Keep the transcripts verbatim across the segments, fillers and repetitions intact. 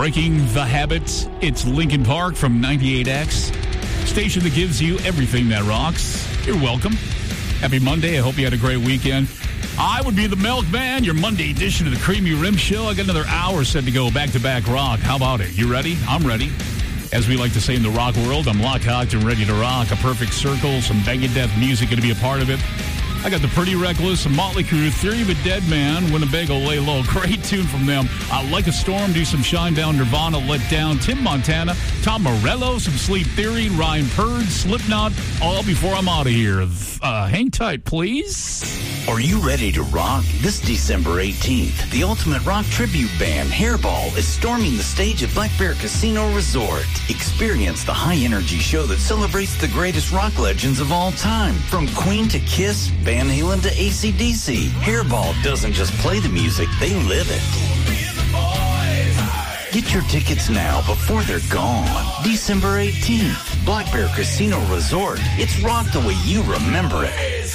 Breaking the habit, it's Linkin Park from ninety-eight X. Station that gives you everything that rocks. You're welcome. Happy Monday. I hope you had a great weekend. I would be the Milkman, your Monday edition of the Creamy Rim Show. I got another hour set to go, back-to-back rock. How about it? You ready? I'm ready. As we like to say in the rock world, I'm locked, cocked, and ready to rock. A perfect circle, some banging death music going to be a part of it. I got the Pretty Reckless, Motley Crue, Theory of a Dead Man, Winnebago, Lay Low. Great tune from them. Uh, Like a Storm, do some Shine Down, Nirvana, Let Down, Tim Montana, Tom Morello, some Sleep Theory, Ryan Purd, Slipknot, all before I'm out of here. Uh, hang tight, please. Are you ready to rock? This December eighteenth, the ultimate rock tribute band, Hairball, is storming the stage at Black Bear Casino Resort. Experience the high-energy show that celebrates the greatest rock legends of all time. From Queen to Kiss, Van Halen to A C D C, Hairball doesn't just play the music, they live it. Get your tickets now before they're gone. December eighteenth, Black Bear Casino Resort. It's rock the way you remember it.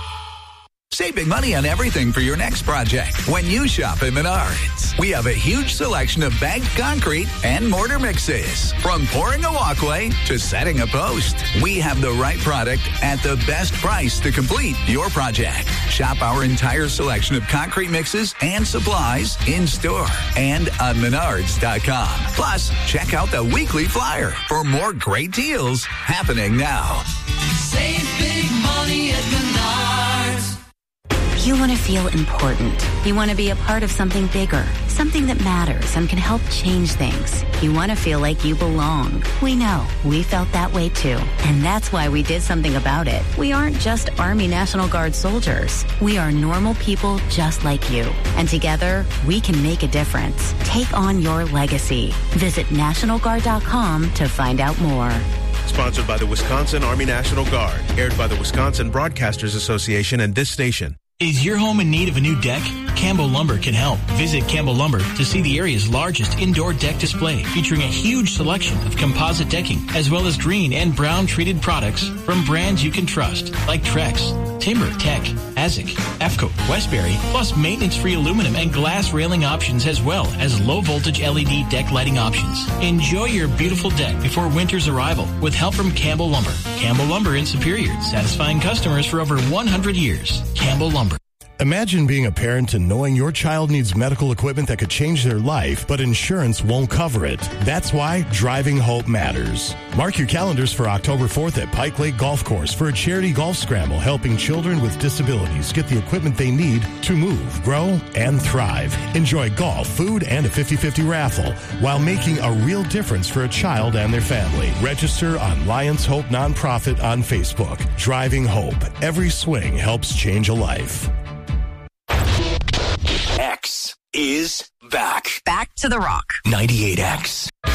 Save big money on everything for your next project when you shop at Menards. We have a huge selection of bagged concrete and mortar mixes. From pouring a walkway to setting a post, we have the right product at the best price to complete your project. Shop our entire selection of concrete mixes and supplies in store and on menards dot com. Plus, check out the weekly flyer for more great deals happening now. Save big money at Menards. You want to feel important. You want to be a part of something bigger, something that matters and can help change things. You want to feel like you belong. We know. We felt that way too. And that's why we did something about it. We aren't just Army National Guard soldiers. We are normal people just like you. And together, we can make a difference. Take on your legacy. Visit national guard dot com to find out more. Sponsored by the Wisconsin Army National Guard. Aired by the Wisconsin Broadcasters Association and this station. Is your home in need of a new deck? Campbell Lumber can help. Visit Campbell Lumber to see the area's largest indoor deck display featuring a huge selection of composite decking as well as green and brown treated products from brands you can trust like Trex, Timber Tech, Azik, E F C O, Westbury, plus maintenance-free aluminum and glass railing options as well as low-voltage L E D deck lighting options. Enjoy your beautiful deck before winter's arrival with help from Campbell Lumber. Campbell Lumber in Superior, satisfying customers for over one hundred years. Campbell Lumber. Imagine being a parent and knowing your child needs medical equipment that could change their life, but insurance won't cover it. That's why Driving Hope matters. Mark your calendars for October fourth at Pike Lake Golf Course for a charity golf scramble helping children with disabilities get the equipment they need to move, grow, and thrive. Enjoy golf, food, and a fifty-fifty raffle while making a real difference for a child and their family. Register on Lions Hope Nonprofit on Facebook. Driving Hope. Every swing helps change a life. X is back. Back to the rock. ninety-eight X.